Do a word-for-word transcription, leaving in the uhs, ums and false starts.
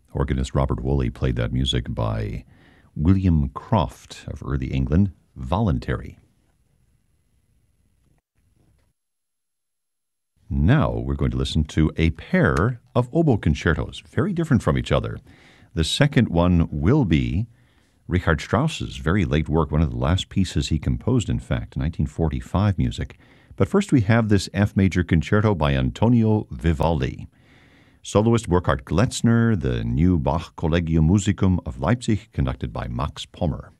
Organist Robert Woolley played that music by William Croft of early England, Voluntary. Now we're going to listen to a pair of oboe concertos, very different from each other. The second one will be Richard Strauss's very late work, one of the last pieces he composed, in fact, nineteen forty-five music. But first we have this F major concerto by Antonio Vivaldi. Soloist Burkhard Gletzner, the new Bach Collegium Musicum of Leipzig, conducted by Max Pommer.